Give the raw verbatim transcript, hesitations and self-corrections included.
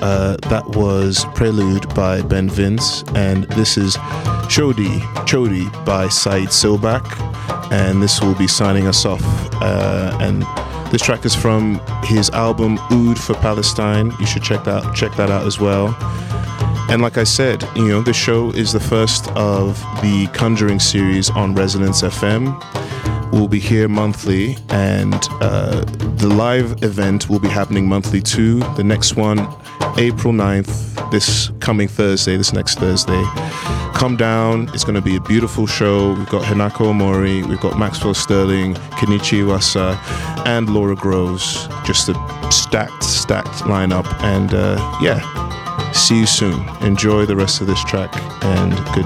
Uh, that was Prelude by Ben Vince, and this is Chodi, Chodi by Said Silbak, and this will be signing us off. Uh, and this track is from his album Oud for Palestine. You should check that check that out as well. And like I said, you know, the show is the first of the Conjuring series on Resonance F M. We'll be here monthly, and uh, the live event will be happening monthly too. The next one, April ninth, this coming Thursday, this next Thursday. Come down, it's going to be a beautiful show. We've got Hanako Omori, we've got Maxwell Sterling, Kenichi Iwasa, and Laura Groves. Just a stacked, stacked lineup. And uh, yeah, see you soon. Enjoy the rest of this track, and good